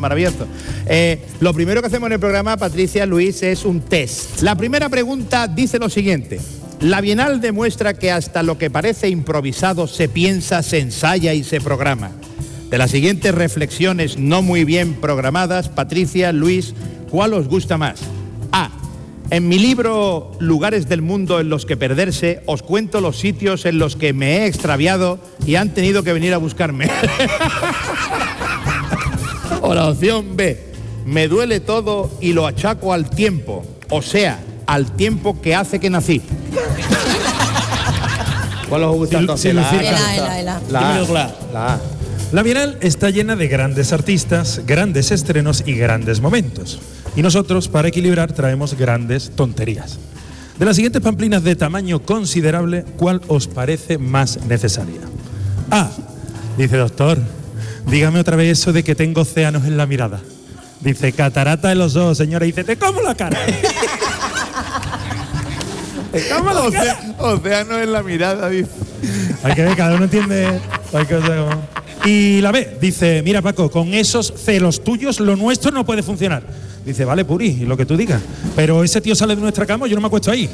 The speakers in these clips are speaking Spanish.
maravilloso. Lo primero que hacemos en el programa, Patricia, Luis, es un test. La primera pregunta dice lo siguiente. La Bienal demuestra que hasta lo que parece improvisado se piensa, se ensaya y se programa. De las siguientes reflexiones no muy bien programadas, Patricia, Luis, ¿cuál os gusta más? A. En mi libro Lugares del mundo en los que perderse, os cuento los sitios en los que me he extraviado y han tenido que venir a buscarme. O la opción B. Me duele todo y lo achaco al tiempo, o sea, al tiempo que hace que nací. ¿Cuál os gusta entonces? La A. La Bienal está llena de grandes artistas, grandes estrenos y grandes momentos. Y nosotros, para equilibrar, traemos grandes tonterías. De las siguientes pamplinas de tamaño considerable, ¿cuál os parece más necesaria? A. Dice, doctor, dígame otra vez eso de que tengo océanos en la mirada. Dice, catarata en los ojos, señora. Dice, te como la cara. Te como la cara. Océano en la mirada, dice. Hay que ver, cada uno entiende. Y la B, dice, mira Paco, con esos celos tuyos lo nuestro no puede funcionar. Dice, vale, Puri, lo que tú digas. Pero ese tío sale de nuestra cama, yo no me acuesto ahí.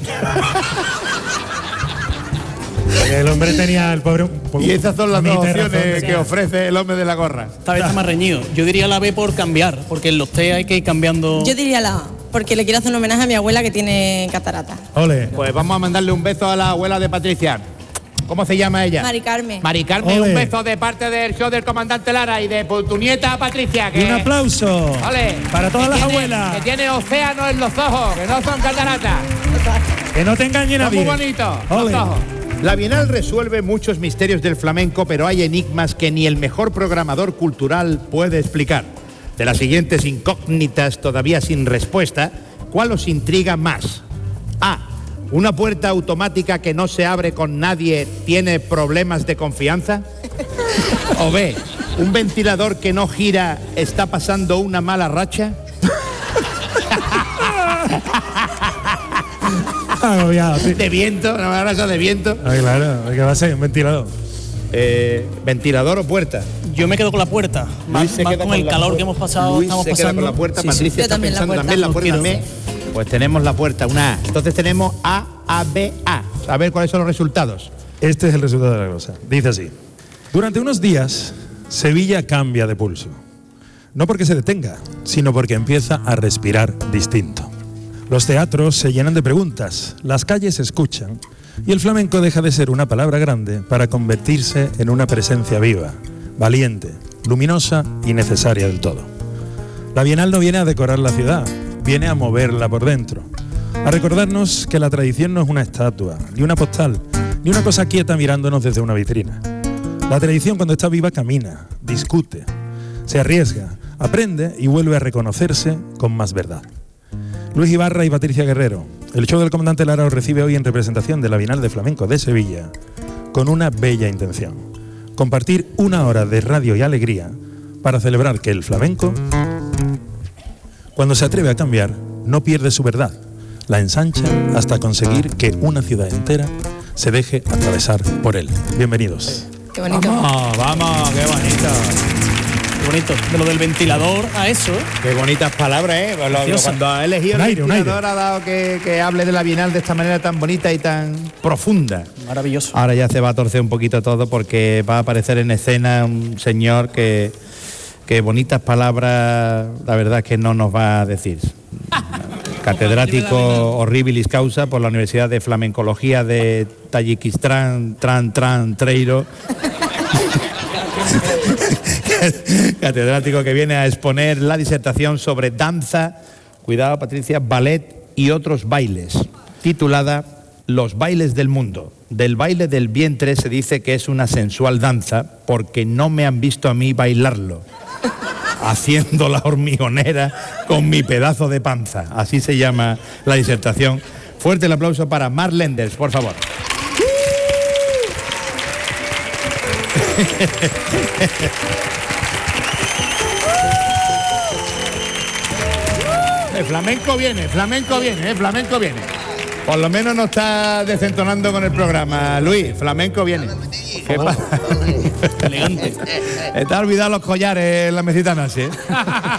Porque el hombre tenía el pobre... Y esas son las dos opciones que ofrece el hombre de la gorra. Esta vez está más reñido. Yo diría la B por cambiar, porque en los té hay que ir cambiando. Yo diría la A, porque le quiero hacer un homenaje a mi abuela que tiene catarata. Ole. Pues vamos a mandarle un beso a la abuela de Patricia. ¿Cómo se llama ella? Mari Carmen. Mari Carmen, Ole. un beso de parte del show del comandante Lara y de tu nieta Patricia. Y un aplauso Ole. para todas las tiene, abuelas. Que tiene océano en los ojos, que no son cataratas. Que no te engañen a Son muy bonitos los ojos. La Bienal resuelve muchos misterios del flamenco, pero hay enigmas que ni el mejor programador cultural puede explicar. De las siguientes incógnitas todavía sin respuesta, ¿cuál os intriga más? A. ¿Una puerta automática que no se abre con nadie tiene problemas de confianza? ¿O B. ¿Un ventilador que no gira está pasando una mala racha? Agobiado, sí. ¿De viento? ¿Una mala racha de viento? Ay, claro, ¿qué va a ser? Un ventilador. ¿Ventilador o puerta? Yo me quedo con la puerta. Más con el calor que hemos pasado. Luis estamos se queda pasando. con la puerta, Sí, Patricia sí. Yo está también la pensando puerta. también la puerta. Quiero. Pues tenemos la puerta, una A. Entonces tenemos A, A, B, A. A ver cuáles son los resultados. Este es el resultado de la cosa. Dice así. Durante unos días, Sevilla cambia de pulso. No porque se detenga, sino porque empieza a respirar distinto. Los teatros se llenan de preguntas, las calles se escuchan y el flamenco deja de ser una palabra grande para convertirse en una presencia viva, valiente, luminosa y necesaria del todo. La Bienal no viene a decorar la ciudad, viene a moverla por dentro, a recordarnos que la tradición no es una estatua, ni una postal, ni una cosa quieta mirándonos desde una vitrina. La tradición cuando está viva camina, discute, se arriesga, aprende y vuelve a reconocerse con más verdad. Luis Ibarra y Patricia Guerrero, el show del comandante Lara os recibe hoy en representación de la Bienal de Flamenco de Sevilla con una bella intención: compartir una hora de radio y alegría para celebrar que el flamenco, cuando se atreve a cambiar, no pierde su verdad, la ensancha hasta conseguir que una ciudad entera se deje atravesar por él. Bienvenidos. Qué bonito. Vamos, qué bonito. Qué bonito. De lo del ventilador a eso. Qué bonitas palabras, ¿eh? Cuando ha elegido el ventilador ha dado que hable de la Bienal de esta manera tan bonita y tan profunda. Maravilloso. Ahora ya se va a torcer un poquito todo porque va a aparecer en escena un señor que bonitas palabras, la verdad es que no nos va a decir. Catedrático horribilis causa por la Universidad de Flamencología de Tayikistán, Treiro. Catedrático que viene a exponer la disertación sobre danza, cuidado Patricia, ballet y otros bailes, titulada Los bailes del mundo. Del baile del vientre se dice que es una sensual danza porque no me han visto a mí bailarlo, haciendo la hormigonera con mi pedazo de panza. Así se llama la disertación. Fuerte el aplauso para Mark Lenders, por favor. El flamenco viene, flamenco viene, flamenco viene. Por lo menos no está desentonando con el programa, Luis. Flamenco viene. ¿Qué pasa? Elegante. Está olvidado los collares en la mesita Nancy, ¿eh?